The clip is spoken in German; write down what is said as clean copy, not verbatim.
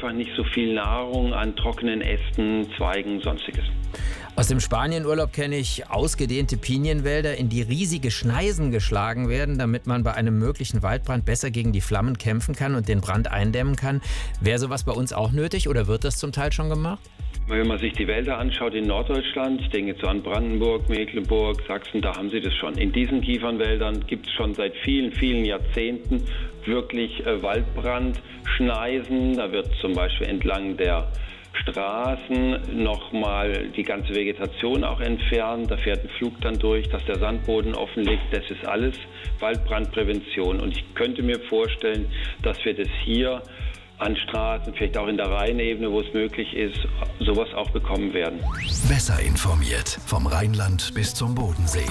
einfach nicht so viel Nahrung an trockenen Ästen, Zweigen, sonstiges. Aus dem Spanienurlaub kenne ich ausgedehnte Pinienwälder, in die riesige Schneisen geschlagen werden, damit man bei einem möglichen Waldbrand besser gegen die Flammen kämpfen kann und den Brand eindämmen kann. Wäre sowas bei uns auch nötig oder wird das zum Teil schon gemacht? Wenn man sich die Wälder anschaut in Norddeutschland, ich denke jetzt so an Brandenburg, Mecklenburg, Sachsen, da haben sie das schon. In diesen Kiefernwäldern gibt es schon seit vielen, vielen Jahrzehnten wirklich Waldbrandschneisen. Da wird zum Beispiel entlang der Straßen nochmal die ganze Vegetation auch entfernt. Da fährt ein Flug dann durch, dass der Sandboden offen liegt. Das ist alles Waldbrandprävention. Und ich könnte mir vorstellen, dass wir das hier an Straßen, vielleicht auch in der Rheinebene, wo es möglich ist, sowas auch bekommen werden. Besser informiert vom Rheinland bis zum Bodensee.